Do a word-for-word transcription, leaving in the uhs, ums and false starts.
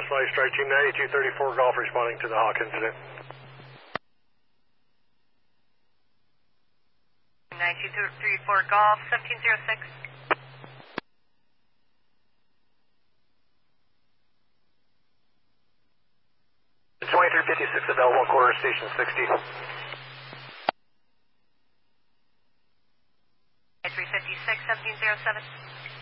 West Valley Strike Team ninety-two thirty-four Golf responding to the Hawk incident. ninety-two thirty-four Golf, seventeen oh six. twenty-three fifty-six available, quarter station sixty. three fifty-six, seventeen oh seven.